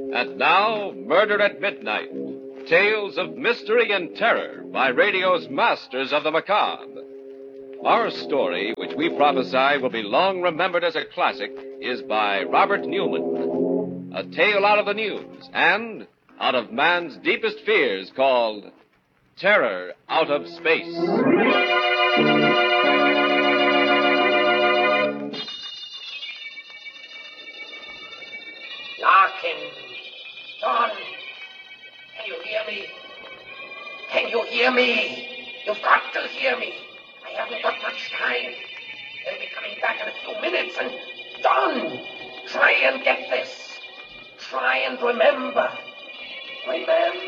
And now, Murder at Midnight. Tales of mystery and terror by radio's masters of the macabre. Our story, which we prophesy will be long remembered as a classic, is by Robert Newman. A tale out of the news and out of man's deepest fears called Terror Out of Space. Larkin, John, can you hear me? Can you hear me? You've got to hear me. I haven't got much time. They'll be coming back in a few minutes, and John, try and get this. Try and remember. Remember.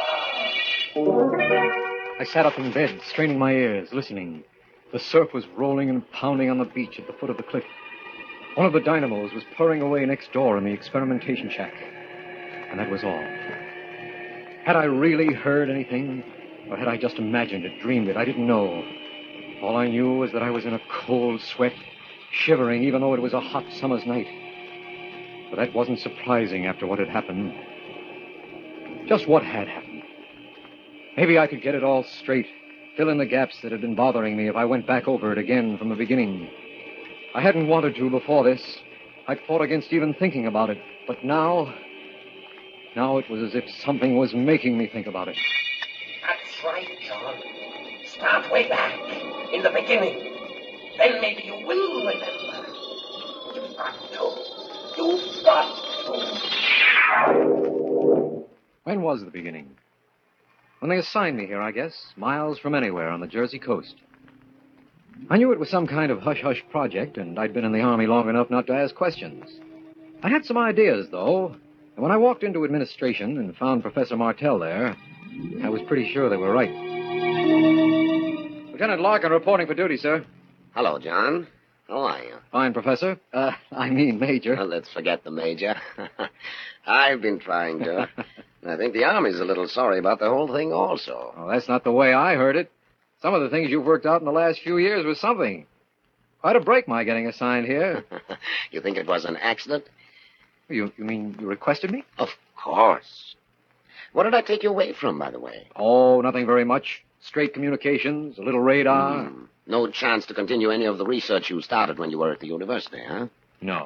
I sat up in bed, straining my ears, listening. The surf was rolling and pounding on the beach at the foot of the cliff. One of the dynamos was purring away next door in the experimentation shack. And that was all. Had I really heard anything, or had I just imagined it, dreamed it? I didn't know. All I knew was that I was in a cold sweat, shivering even though it was a hot summer's night. But that wasn't surprising after what had happened. Just what had happened. Maybe I could get it all straight, fill in the gaps that had been bothering me if I went back over it again from the beginning. I hadn't wanted to before this. I'd fought against even thinking about it. But now it was as if something was making me think about it. That's right, John. Start way back, in the beginning. Then maybe you will remember. You've got to. You've got to. When was the beginning? When they assigned me here, I guess, miles from anywhere on the Jersey coast. I knew it was some kind of hush-hush project, and I'd been in the Army long enough not to ask questions. I had some ideas, though, and when I walked into administration and found Professor Martell there, I was pretty sure they were right. Lieutenant Larkin reporting for duty, sir. Hello, John. How are you? Fine, Professor. Major. Well, let's forget the Major. I've been trying to. I think the Army's a little sorry about the whole thing also. Oh, that's not the way I heard it. Some of the things you've worked out in the last few years was something. Quite a break, my getting assigned here. You think it was an accident? You mean you requested me? Of course. What did I take you away from, by the way? Oh, nothing very much. Straight communications, a little radar. No chance to continue any of the research you started when you were at the university, huh? No.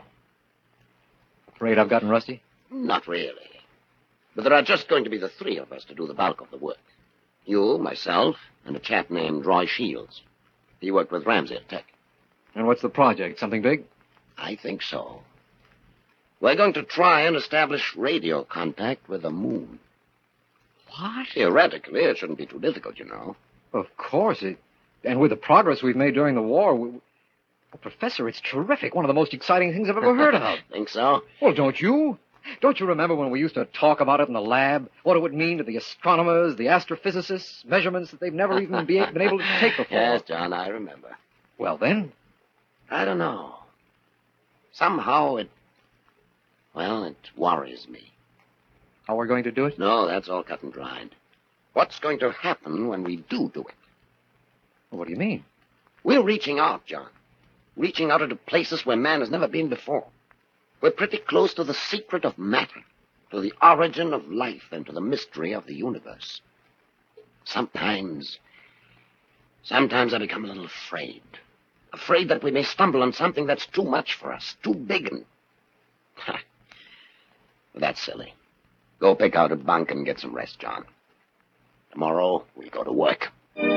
Afraid I've gotten rusty? Not really. But there are just going to be the three of us to do the bulk of the work. You, myself, and a chap named Roy Shields. He worked with Ramsey at Tech. And what's the project? Something big? I think so. We're going to try and establish radio contact with the moon. What? Theoretically, it shouldn't be too difficult, you know. Of course. And with the progress we've made during the war... Well, Professor, it's terrific. One of the most exciting things I've ever heard of. Think so? Well, don't you? Don't you remember when we used to talk about it in the lab? What it would mean to the astronomers, the astrophysicists, measurements that they've never even been able to take before? Yes, John, I remember. Well, then? I don't know. Somehow it worries me. How we're going to do it? No, that's all cut and dried. What's going to happen when we do it? Well, what do you mean? We're reaching out, John. Reaching out into places where man has never been before. We're pretty close to the secret of matter, to the origin of life, and to the mystery of the universe. Sometimes I become a little afraid. Afraid that we may stumble on something that's too much for us, too big and... That's silly. Go pick out a bunk and get some rest, John. Tomorrow, we'll go to work.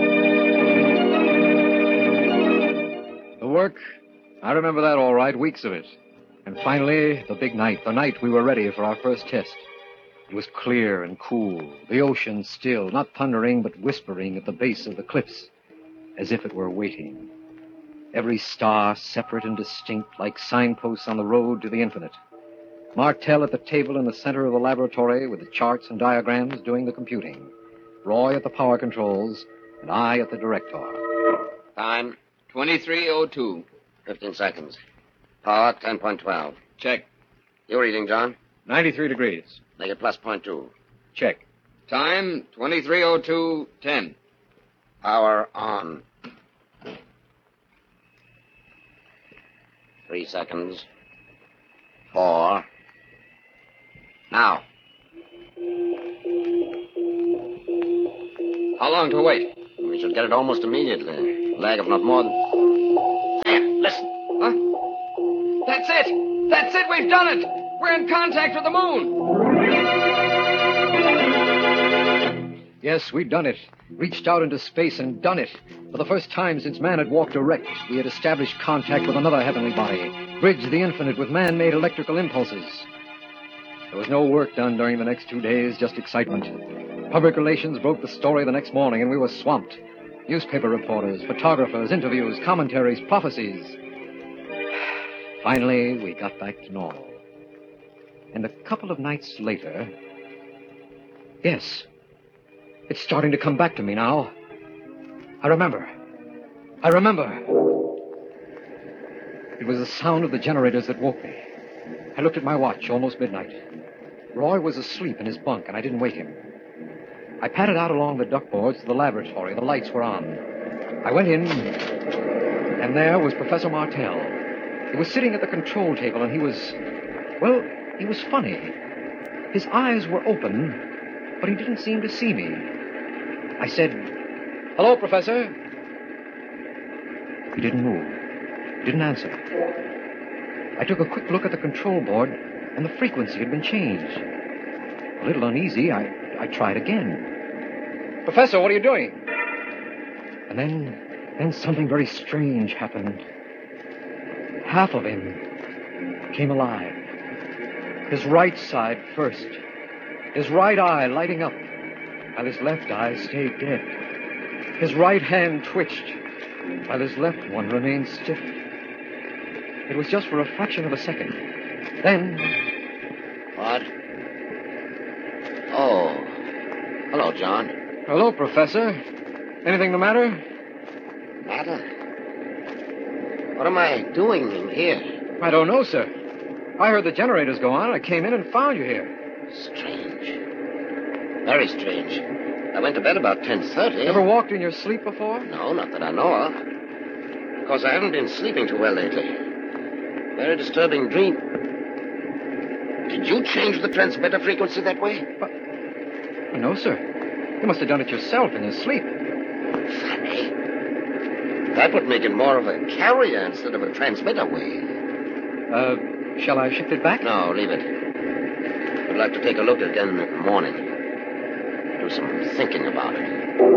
The work? I remember that all right, weeks of it. And finally, the big night, the night we were ready for our first test. It was clear and cool, the ocean still, not thundering but whispering at the base of the cliffs, as if it were waiting. Every star separate and distinct, like signposts on the road to the infinite. Martell at the table in the center of the laboratory with the charts and diagrams doing the computing. Roy at the power controls, and I at the director. Time? 23:02. 15 seconds. Power, 10.12. Check. You reading, John? 93 degrees. Make it plus 0.2. Check. Time, 23:02:10. Power on. 3 seconds. 4. Now. long to wait? We should get it almost immediately. A lag of not more than... There, listen. Huh? That's it! That's it! We've done it! We're in contact with the moon! Yes, we'd done it. Reached out into space and done it. For the first time since man had walked erect, we had established contact with another heavenly body, bridged the infinite with man-made electrical impulses. There was no work done during the next 2 days, just excitement. Public relations broke the story the next morning, and we were swamped. Newspaper reporters, photographers, interviews, commentaries, prophecies. Finally, we got back to normal. And a couple of nights later... Yes, it's starting to come back to me now. I remember. It was the sound of the generators that woke me. I looked at my watch, almost midnight. Roy was asleep in his bunk, and I didn't wake him. I padded out along the duckboards to the laboratory. The lights were on. I went in, and there was Professor Martell. He was sitting at the control table, and he was funny. His eyes were open, but he didn't seem to see me. I said, "Hello, Professor." He didn't move. He didn't answer. I took a quick look at the control board, and the frequency had been changed. A little uneasy, I tried again. "Professor, what are you doing?" And then something very strange happened. Half of him came alive. His right side first. His right eye lighting up, while his left eye stayed dead. His right hand twitched, while his left one remained stiff. It was just for a fraction of a second. Then... What? Oh. Hello, John. Hello, Professor. Anything the matter? Matter? What am I doing in here? I don't know, sir. I heard the generators go on. I came in and found you here. Strange. Very strange. I went to bed about 10:30. Ever walked in your sleep before? No, not that I know of. Of course, I haven't been sleeping too well lately. Very disturbing dream. Did you change the transmitter frequency that way? No, sir. You must have done it yourself in your sleep. Funny. That would make it more of a carrier instead of a transmitter wave. Shall I shift it back? No, leave it. I'd like to take a look again in the morning. Do some thinking about it.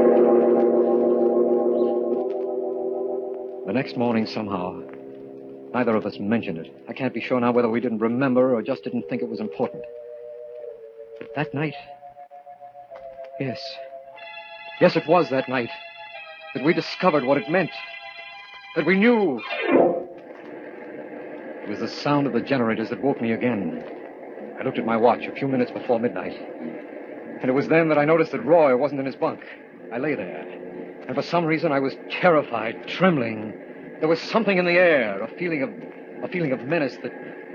The next morning, somehow, neither of us mentioned it. I can't be sure now whether we didn't remember or just didn't think it was important. But that night... Yes, it was that night that we discovered what it meant. That we knew. It was the sound of the generators that woke me again. I looked at my watch a few minutes before midnight. And it was then that I noticed that Roy wasn't in his bunk. I lay there. And for some reason I was terrified, trembling. There was something in the air, a feeling of menace that...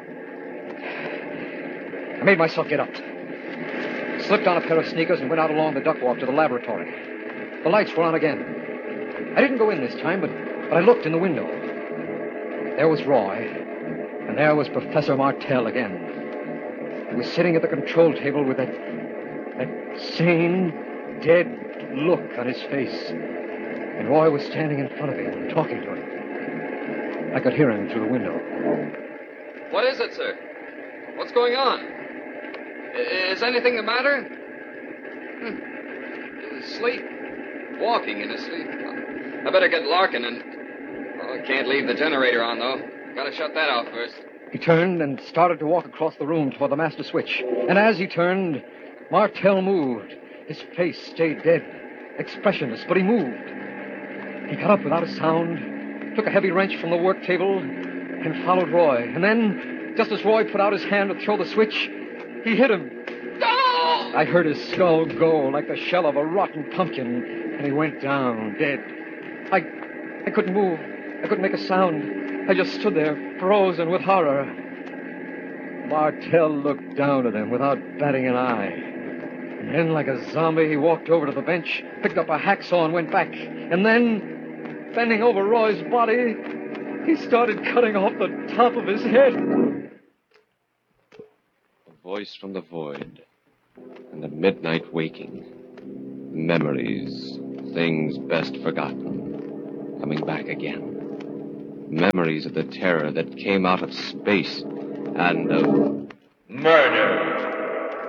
I made myself get up. Slipped on a pair of sneakers and went out along the duck walk to the laboratory. The lights were on again. I didn't go in this time, but I looked in the window. There was Roy, and there was Professor Martell again. He was sitting at the control table with that sane, dead look on his face. And Roy was standing in front of him, talking to him. I could hear him through the window. What is it, sir? What's going on? Is anything the matter? Sleep. Walking in his sleep. I better get Larkin and... I can't leave the generator on, though. Gotta shut that off first. He turned and started to walk across the room toward the master switch. And as he turned, Martell moved. His face stayed dead, expressionless, but he moved. He got up without a sound, took a heavy wrench from the work table, and followed Roy. And then, just as Roy put out his hand to throw the switch, he hit him. No! I heard his skull go like the shell of a rotten pumpkin, and he went down, dead. I couldn't move. I couldn't make a sound. I just stood there, frozen with horror. Martell looked down at him without batting an eye. And then, like a zombie, he walked over to the bench, picked up a hacksaw and went back. And then, bending over Roy's body, he started cutting off the top of his head. A voice from the void and the midnight waking. Memories things best forgotten, coming back again. Memories of the terror that came out of space and of murder.